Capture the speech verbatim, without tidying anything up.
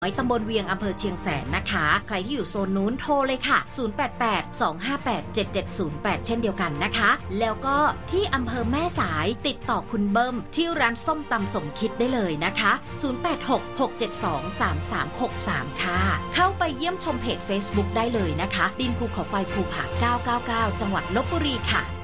ไว้ตำบลเวียงอำเภอเชียงแสนนะคะใครที่อยู่โซนนู้นโทรเลยค่ะศูนย์ แปด แปด สอง ห้า แปด เจ็ด เจ็ด ศูนย์ แปดเช่นเดียวกันนะคะแล้วก็ที่อำเภอแม่สายติดต่อคุณเบิ้มที่ร้านส้มตำสมคิดได้เลยนะคะศูนย์ แปด หก หก เจ็ด สอง สาม สาม หก สามค่ะเข้าไปเยี่ยมชมเพจ Facebook ได้เลยนะคะดินภูเขาไฟภูผาเก้าเก้าเก้าจังหวัดลพบุรีค่ะ